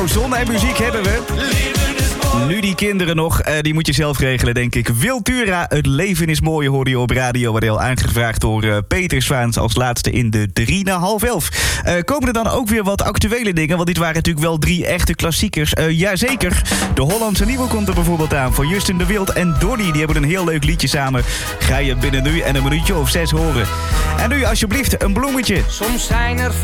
Nou, zon en muziek hebben we. Nu die kinderen nog, die moet je zelf regelen, denk ik. Wiltura, het leven is mooi, hoorde je op Radio Wadel. Aangevraagd door Peter Zwaans als laatste in de 11:03. Komen er dan ook weer wat actuele dingen? Want dit waren natuurlijk wel 3 echte klassiekers. Jazeker, de Hollandse Nieuwe komt er bijvoorbeeld aan. Van Justin de Wild en Donny, die hebben een heel leuk liedje samen. Ga je binnen nu en een minuutje of 6 horen. En nu alsjeblieft een bloemetje. Soms zijn er